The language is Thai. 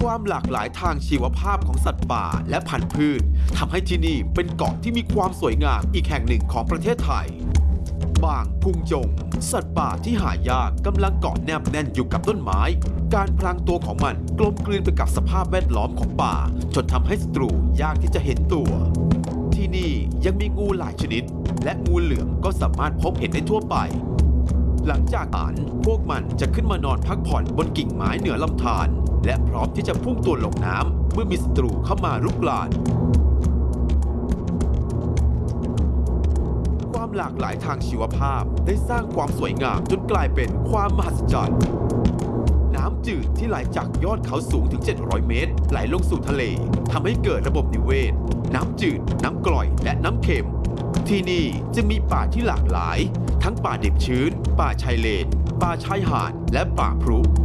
ความหลากหลายทางชีวภาพของสัตว์ป่าและพันธุ์พืชทำให้ที่นี่เป็นเกาะที่มีความสวยงามอีกแห่งหนึ่งของประเทศไทยบางพุงจงสัตว์ป่าที่หายากกำลังเกาะแนบแน่นอยู่กับต้นไม้การพลางตัวของมันกลมกลืนไปกับสภาพแวดล้อมของป่าจนทำให้ศัตรูยากที่จะเห็นตัวที่นี่ยังมีงูหลายชนิดและงูเหลือมก็สามารถพบเห็นได้ทั่วไปหลังจากนั้นพวกมันจะขึ้นมานอนพักผ่อนบนกิ่งไม้เหนือลำธารและพร้อมที่จะพุ่งตัวลงน้ำเมื่อมีศัตรูเข้ามารุกรานความหลากหลายทางชีวภาพได้สร้างความสวยงามจนกลายเป็นความมหัศจรรย์น้ำจืดที่ไหลจากยอดเขาสูงถึง700เมตรไหลลงสู่ทะเลทำให้เกิดระบบนิเวศน้ำจืดน้ำกร่อยและน้ำเค็มที่นี่จะมีป่าที่หลากหลายทั้งป่าดิบชื้นป่าชายเลนป่าชายหาดและป่าพรุ